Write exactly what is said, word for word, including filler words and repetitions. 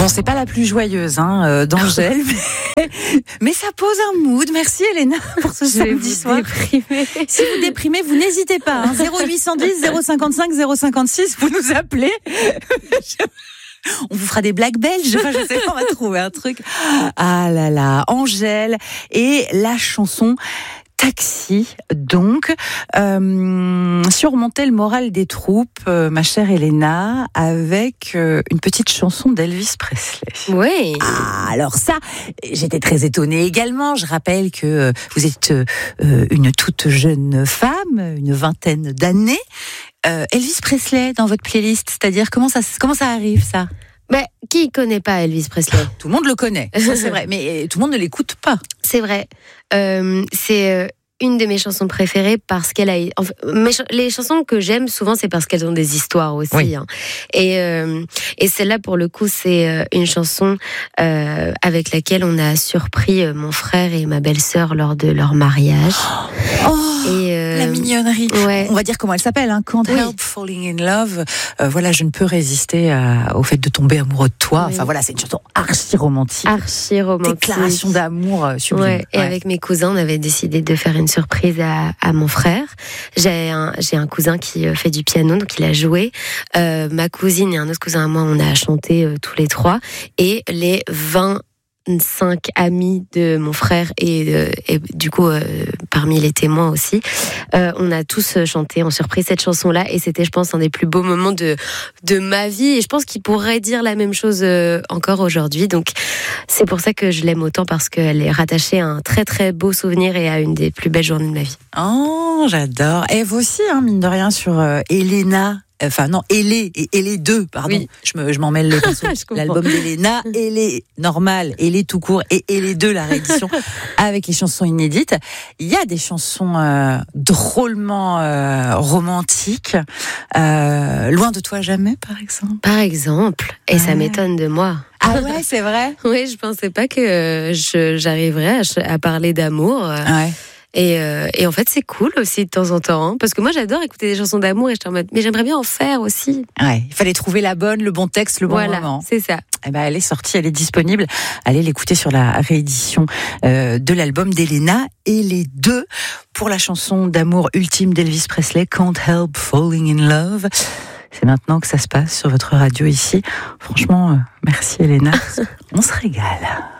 Bon, c'est pas la plus joyeuse hein, euh, d'Angèle, mais, mais ça pose un mood. Merci Elena pour ce Je vais samedi vous soir. déprimer. Si vous déprimez, vous n'hésitez pas. Hein, zéro huit cent dix, zéro cinquante-cinq, zéro cinquante-six, vous nous appelez. On vous fera des blagues belges. Enfin, je sais pas, on va trouver un truc. Ah là là, Angèle et la chanson Taxi, donc, euh, surmonter le moral des troupes, euh, ma chère Elena, avec euh, une petite chanson d'Elvis Presley. Oui. Ah, alors ça, j'étais très étonnée également. Je rappelle que euh, vous êtes euh, une toute jeune femme, une vingtaine d'années. Euh, Elvis Presley dans votre playlist, c'est-à-dire comment ça, comment ça arrive ça ? Mais qui connaît pas Elvis Presley ? Tout le monde le connaît, ça c'est vrai, mais tout le monde ne l'écoute pas. C'est vrai. Euh, c'est euh, une de mes chansons préférées parce qu'elle a. Enfin, mes ch- les chansons que j'aime souvent, c'est parce qu'elles ont des histoires aussi. Oui. Hein. Et, euh, et celle-là, pour le coup, c'est euh, une chanson euh, avec laquelle on a surpris euh, mon frère et ma belle-sœur lors de leur mariage. Oh, Et, euh, la mignonnerie. Ouais. On va dire comment elle s'appelle, hein. Can't Oui. help falling in love. Euh, voilà, je ne peux résister à- au fait de tomber amoureux de toi. Oui. Enfin voilà, c'est une chanson archi romantique. Archi romantique. Déclaration d'amour euh, sublime. Ouais, et Ouais. avec mes cousins, on avait décidé de faire une surprise à, à mon frère. J'ai un, j'ai un cousin qui euh, fait du piano, donc il a joué. Euh, ma cousine et un autre cousin à moi, on a chanté euh, tous les trois. Et les vingt-cinq amis de mon frère et, euh, et du coup euh, parmi les témoins aussi, euh, on a tous chanté en surprise cette chanson-là et c'était, je pense, un des plus beaux moments de de ma vie et je pense qu'il pourrait dire la même chose euh, encore aujourd'hui. Donc c'est pour ça que je l'aime autant parce qu'elle est rattachée à un très très beau souvenir et à une des plus belles journées de ma vie. Oh, j'adore. Et vous aussi, hein, mine de rien, sur euh, Elena. Enfin non, Elé et Elé deux, pardon. Oui. Je me, je m'en mêle les pinceaux. Je comprends. L'album d'Elena, Elé normal, Elé tout court et Elé deux la réédition avec les chansons inédites. Il y a des chansons euh, drôlement euh, romantiques. Euh, Loin de toi jamais, par exemple. Par exemple, et Ouais. ça m'étonne de moi. Ah ouais, c'est vrai. Oui, je pensais pas que euh, je, j'arriverais à, ch- à parler d'amour. euh, Ouais. Et, euh, et en fait, c'est cool aussi de temps en temps. hein, parce que moi, j'adore écouter des chansons d'amour et je suis en mode, mais j'aimerais bien en faire aussi. Ouais. Il fallait trouver la bonne, le bon texte, le bon voilà, moment. c'est ça. Eh ben, elle est sortie, elle est disponible. Allez l'écouter sur la réédition euh, de l'album d'Elena et les deux pour la chanson d'amour ultime d'Elvis Presley, Can't Help Falling in Love. C'est maintenant que ça se passe sur votre radio ici. Franchement, euh, merci Elena. On se régale.